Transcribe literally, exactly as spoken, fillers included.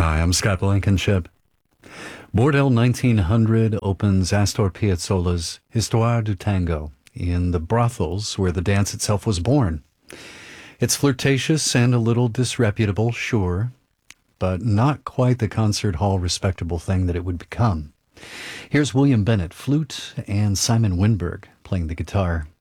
Hi, I'm Scott Blankenship. Bordel nineteen hundred opens Astor Piazzolla's Histoire du Tango in the brothels where the dance itself was born. It's flirtatious and a little disreputable, sure, but not quite the concert hall respectable thing that it would become. Here's William Bennett, flute, and Simon Winberg playing the guitar.